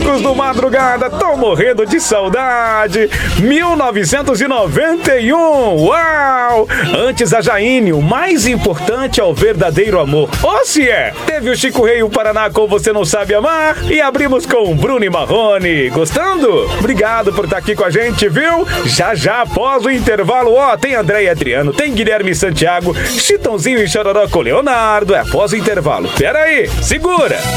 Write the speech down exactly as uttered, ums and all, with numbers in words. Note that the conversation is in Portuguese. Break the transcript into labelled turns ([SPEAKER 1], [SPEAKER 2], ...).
[SPEAKER 1] clássicos do Madrugada, tô morrendo de saudade. mil novecentos e noventa e um, uau! Antes a Jaine, o mais importante é o verdadeiro amor. Ou se é, teve o Chico Rei e o Paraná com Você Não Sabe Amar e abrimos com Bruno e Marrone. Gostando? Obrigado por estar aqui com a gente, viu? Já já após o intervalo, ó, tem André e Adriano, tem Guilherme e Santiago, Chitãozinho e Chororó com Leonardo. É após o intervalo. Pera aí, segura!